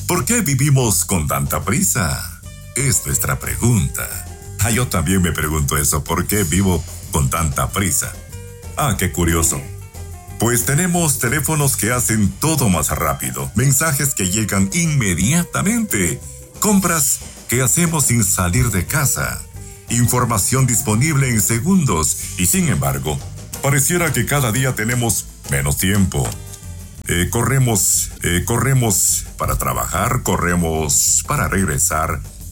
¿Por qué vivimos con tanta prisa? Es nuestra pregunta. Yo también me pregunto eso, ¿por qué vivo con tanta prisa? Qué curioso. Pues tenemos teléfonos que hacen todo más rápido, mensajes que llegan inmediatamente, compras que hacemos sin salir de casa, información disponible en segundos y sin embargo, pareciera que cada día tenemos menos tiempo. Corremos para trabajar, corremos para regresar,